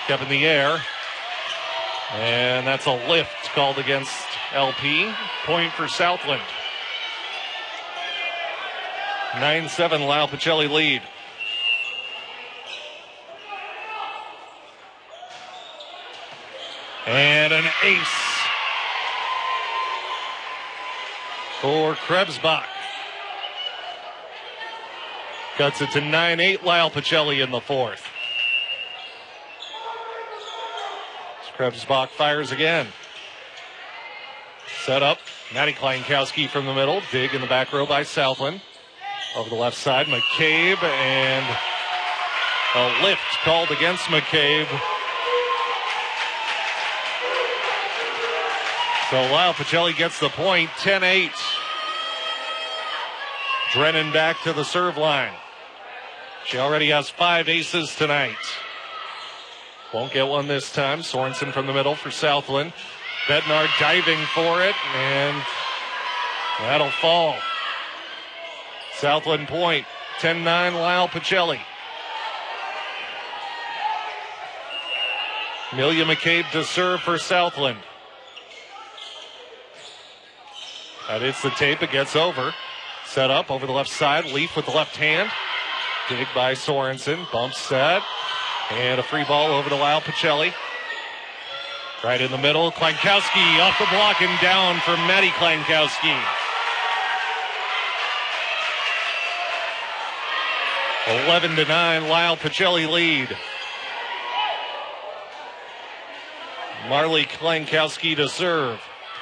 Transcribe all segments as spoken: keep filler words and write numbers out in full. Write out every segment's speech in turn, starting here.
Kept in the air. And that's a lift called against L P. Point for Southland. nine seven Lyle Pacelli lead. And an ace for Krebsbach. Cuts it to nine eight Lyle Pacelli in the fourth. Krebsbach fires again. Set up. Maddie Kleinkowski from the middle. Dig in the back row by Southland. Over the left side, McCabe, and a lift called against McCabe. So Lyle Pacelli gets the point, ten eight. Drennan back to the serve line. She already has five aces tonight. Won't get one this time. Sorensen from the middle for Southland. Bednar diving for it, and that'll fall. Southland point, ten nine Lyle Pacelli. Amelia McCabe to serve for Southland. That hits the tape, it gets over. Set up over the left side, Leaf with the left hand. Dig by Sorensen, bump set. And a free ball over to Lyle Pacelli. Right in the middle, Kleinkowski off the block and down for Maddie Kleinkowski. eleven to nine, Lyle Pacelli lead. Marley Kleinkowski to serve.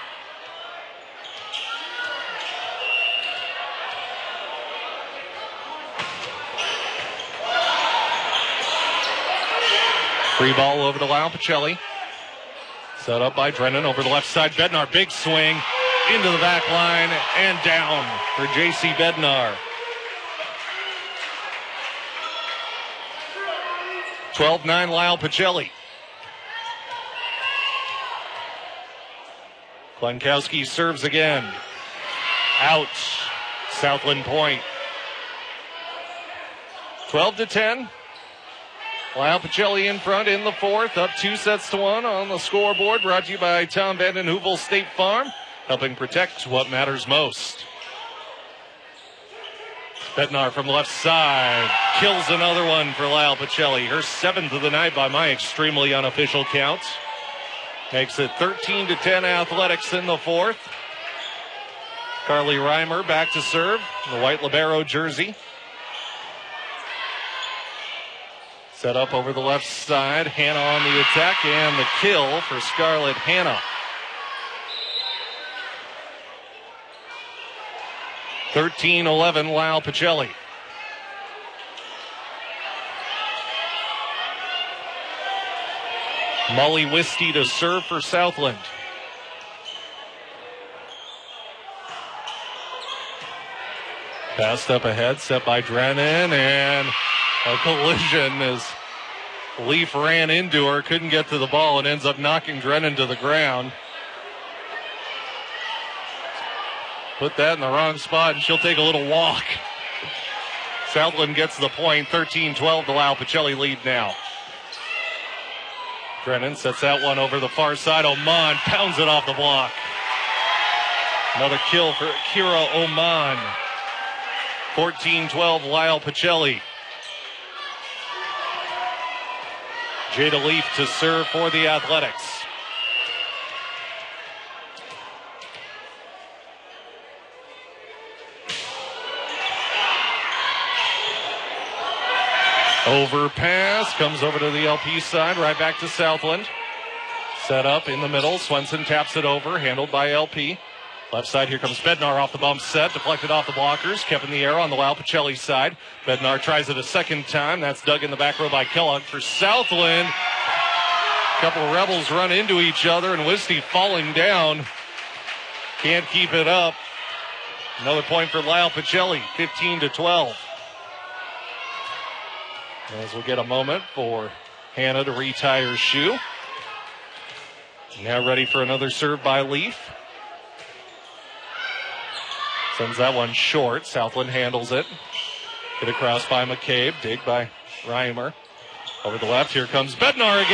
Free ball over to Lyle Pacelli. Set up by Drennan over the left side. Bednar, big swing into the back line and down for J C Bednar. twelve nine Lyle Pacelli. Kleinkowski serves again. Out. Southland point. twelve to ten. Lyle Pacelli in front in the fourth, up two sets to one on the scoreboard. Brought to you by Tom Vanden Heuvel State Farm, helping protect what matters most. Bednar from the left side kills another one for Lyle Pacelli. Her seventh of the night by my extremely unofficial count. Makes it thirteen to ten Athletics in the fourth. Carly Reimer back to serve, the white libero jersey. Set up over the left side. Hannah on the attack and the kill for Scarlett Hannah. thirteen eleven Lyle Pacelli. Molly Wisty to serve for Southland. Passed up ahead, set by Drennan, and a collision as Leaf ran into her, couldn't get to the ball, and ends up knocking Drennan to the ground. Put that in the wrong spot, and she'll take a little walk. Southland gets the point, thirteen twelve to Lyle Pacelli lead now. Drennan sets that one over the far side. Oman pounds it off the block. Another kill for Kira Oman. fourteen twelve Lyle Pacelli. Jada Leaf to serve for the Athletics. Overpass, comes over to the L P side, right back to Southland. Set up in the middle, Swenson taps it over, handled by L P. Left side, here comes Bednar off the bump set, deflected off the blockers, kept in the air on the Lyle Pacelli side. Bednar tries it a second time, that's dug in the back row by Kellogg for Southland. A couple of Rebels run into each other, and Wisty falling down. Can't keep it up. Another point for Lyle Pacelli, fifteen to twelve. As we'll get a moment for Hannah to retie her shoe. Now ready for another serve by Leaf. Sends that one short. Southland handles it. Hit across by McCabe. Dig by Reimer. Over the left. Here comes Bednar again.